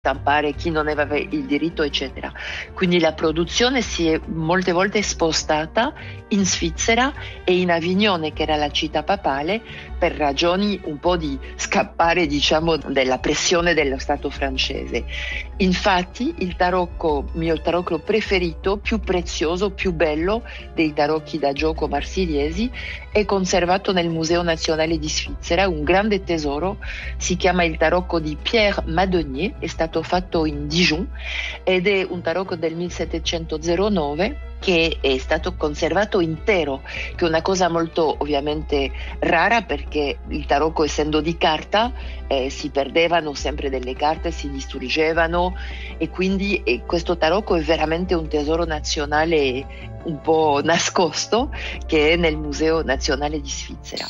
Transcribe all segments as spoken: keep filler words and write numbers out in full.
stampare, chi non aveva il diritto, eccetera. Quindi la produzione si è molte volte spostata in Svizzera e in Avignone, che era la città papale, per ragioni un po' di scappare, diciamo, della pressione dello Stato francese. Infatti il tarocco, mio tarocco preferito, più prezioso, più bello dei tarocchi da gioco marsiliesi, è conservato nel Museo Nazionale di Svizzera, un grande tesoro. Si chiama il tarocco di Pierre Madonier, è stato fatto in Dijon ed è un tarocco del millesettecentonove che è stato conservato intero, che è una cosa molto ovviamente rara, perché il tarocco, essendo di carta, eh, si perdevano sempre delle carte, si distruggevano, e quindi eh, questo tarocco è veramente un tesoro nazionale un po' nascosto, che è nel Museo Nazionale di Svizzera.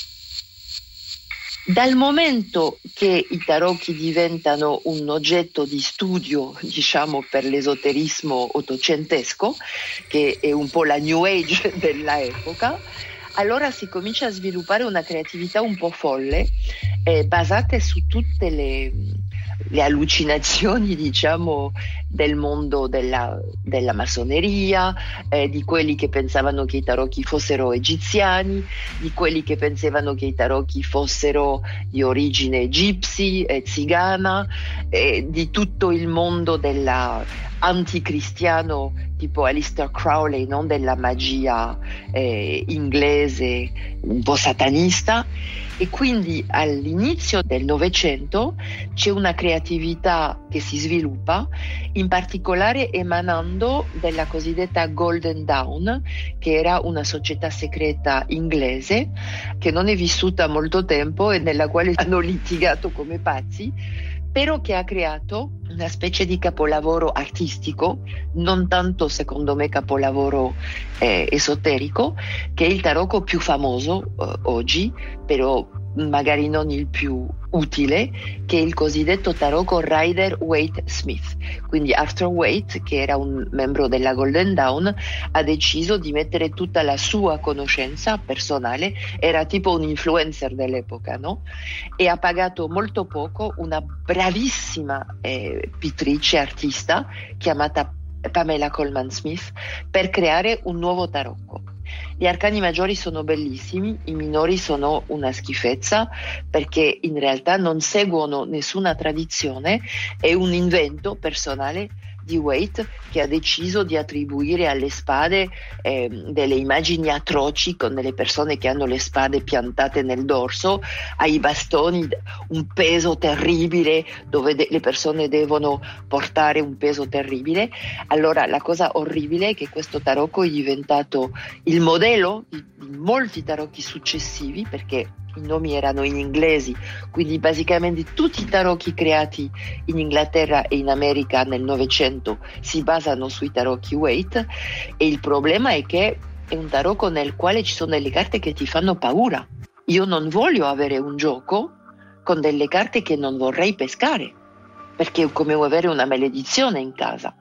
Dal momento che i tarocchi diventano un oggetto di studio, diciamo, per l'esoterismo ottocentesco, che è un po' la New Age della epoca, allora si comincia a sviluppare una creatività un po' folle, eh, basate su tutte le, le allucinazioni, diciamo, del mondo della, della massoneria, eh, di quelli che pensavano che i tarocchi fossero egiziani, di quelli che pensavano che i tarocchi fossero di origine gypsy e zigana, eh, di tutto il mondo della anticristiano tipo Aleister Crowley, non della magia eh, inglese un po' satanista. E quindi all'inizio del Novecento c'è una creatività che si sviluppa, in particolare emanando della cosiddetta Golden Dawn, che era una società segreta inglese che non è vissuta molto tempo e nella quale hanno litigato come pazzi, però che ha creato una specie di capolavoro artistico, non tanto secondo me capolavoro eh, esoterico, che è il tarocco più famoso eh, oggi, però magari non il più utile, che è il cosiddetto tarocco Rider-Waite-Smith. Quindi Arthur Waite, che era un membro della Golden Dawn, ha deciso di mettere tutta la sua conoscenza personale, era tipo un influencer dell'epoca, no? E ha pagato molto poco una bravissima eh, pittrice, artista, chiamata Pamela Colman Smith, per creare un nuovo tarocco. Gli arcani maggiori sono bellissimi, i minori sono una schifezza, perché in realtà non seguono nessuna tradizione, è un invento personale di Waite, che ha deciso di attribuire alle spade eh, delle immagini atroci, con delle persone che hanno le spade piantate nel dorso, ai bastoni un peso terribile, dove de- le persone devono portare un peso terribile. Allora la cosa orribile è che questo tarocco è diventato il modello di, di molti tarocchi successivi, perché i nomi erano in inglesi, quindi basicamente tutti i tarocchi creati in Inghilterra e in America nel Novecento si basano sui tarocchi Waite, e il problema è che è un tarocco nel quale ci sono delle carte che ti fanno paura. Io non voglio avere un gioco con delle carte che non vorrei pescare, perché è come avere una maledizione in casa.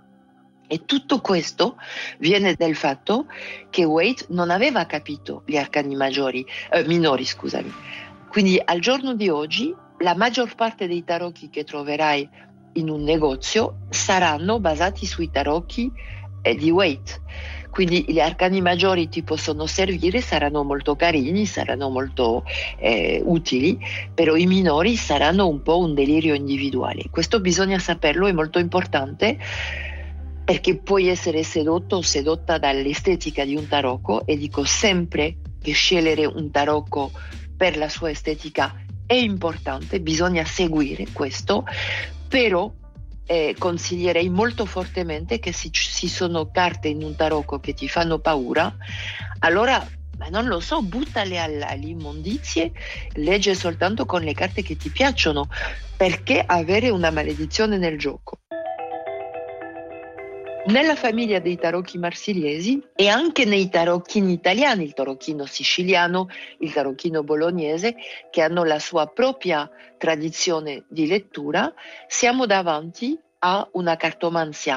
E tutto questo viene dal fatto che Waite non aveva capito gli arcani maggiori, eh, minori, scusami. Quindi al giorno di oggi la maggior parte dei tarocchi che troverai in un negozio saranno basati sui tarocchi eh, di Waite. Quindi gli arcani maggiori ti possono servire, saranno molto carini, saranno molto eh, utili, però i minori saranno un po' un delirio individuale. Questo bisogna saperlo, è molto importante, perché puoi essere sedotto o sedotta dall'estetica di un tarocco, e dico sempre che scegliere un tarocco per la sua estetica è importante, bisogna seguire questo, però eh, consiglierei molto fortemente che se ci sono carte in un tarocco che ti fanno paura, allora, ma non lo so, buttale all'immondizie, legge soltanto con le carte che ti piacciono, perché avere una maledizione nel gioco. Nella famiglia dei tarocchi marsiliesi e anche nei tarocchini italiani, il tarocchino siciliano, il tarocchino bolognese, che hanno la sua propria tradizione di lettura, siamo davanti a una cartomanzia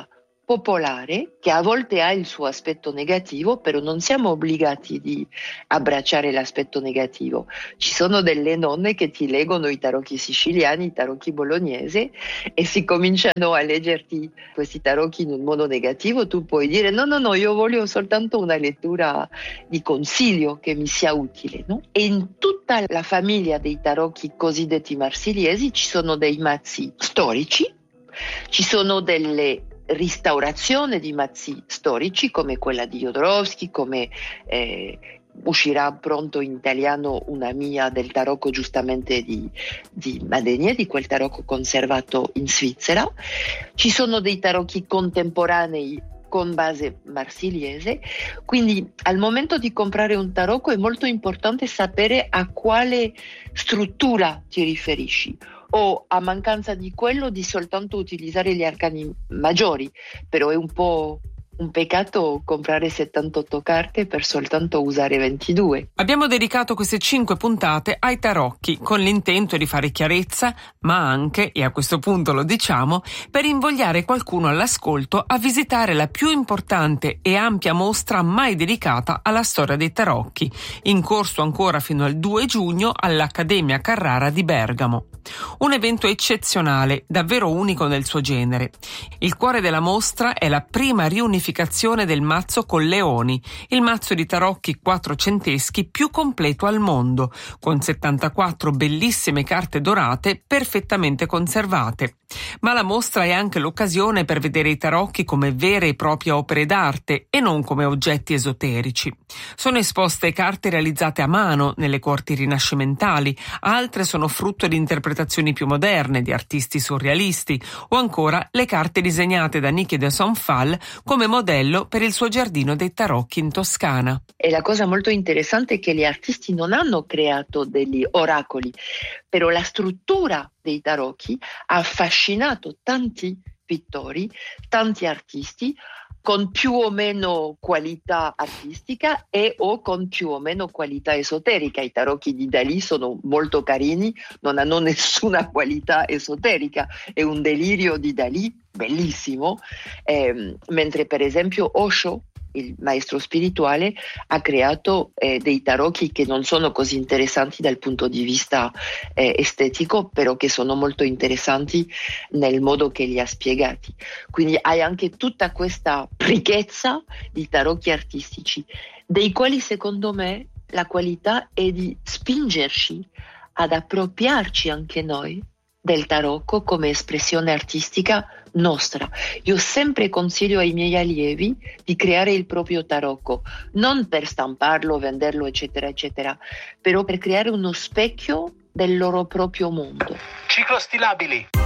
popolare che a volte ha il suo aspetto negativo, però non siamo obbligati di abbracciare l'aspetto negativo. Ci sono delle nonne che ti leggono i tarocchi siciliani, i tarocchi bolognesi, e si cominciano a leggerti questi tarocchi in un modo negativo. Tu puoi dire no, no, no, io voglio soltanto una lettura di consiglio che mi sia utile, no? E in tutta la famiglia dei tarocchi cosiddetti marsiliesi ci sono dei mazzi storici, ci sono delle restaurazione di mazzi storici come quella di Jodorowsky, come eh, uscirà pronto in italiano una mia del tarocco giustamente di, di Madenia, di quel tarocco conservato in Svizzera. Ci sono dei tarocchi contemporanei con base marsiliese, quindi al momento di comprare un tarocco è molto importante sapere a quale struttura ti riferisci, o a mancanza di quello di soltanto utilizzare gli arcani maggiori, però è un po' un peccato comprare settantotto carte per soltanto usare ventidue. Abbiamo dedicato queste cinque puntate ai tarocchi con l'intento di fare chiarezza, ma anche, e a questo punto lo diciamo, per invogliare qualcuno all'ascolto a visitare la più importante e ampia mostra mai dedicata alla storia dei tarocchi, in corso ancora fino al due giugno all'Accademia Carrara di Bergamo. Un evento eccezionale, davvero unico nel suo genere. Il cuore della mostra è la prima riunificazione del mazzo con leoni, il mazzo di tarocchi quattrocenteschi più completo al mondo, con settantaquattro bellissime carte dorate perfettamente conservate. Ma la mostra è anche l'occasione per vedere i tarocchi come vere e proprie opere d'arte e non come oggetti esoterici. Sono esposte carte realizzate a mano nelle corti rinascimentali, altre sono frutto di interpretazioni più moderne di artisti surrealisti, o ancora le carte disegnate da Niki de Saint Phalle come modello per il suo giardino dei tarocchi in Toscana. E la cosa molto interessante è che gli artisti non hanno creato degli oracoli, però la struttura dei tarocchi ha affascinato tanti pittori, tanti artisti, con più o meno qualità artistica e o con più o meno qualità esoterica. I tarocchi di Dalì sono molto carini, non hanno nessuna qualità esoterica, è un delirio di Dalì bellissimo, eh, mentre per esempio Osho, il maestro spirituale, ha creato eh, dei tarocchi che non sono così interessanti dal punto di vista eh, estetico, però che sono molto interessanti nel modo che li ha spiegati. Quindi hai anche tutta questa ricchezza di tarocchi artistici, dei quali secondo me la qualità è di spingerci ad appropriarci anche noi del tarocco come espressione artistica nostra. Io sempre consiglio ai miei allievi di creare il proprio tarocco, non per stamparlo, venderlo, eccetera, eccetera, però per creare uno specchio del loro proprio mondo. Ciclostilabili.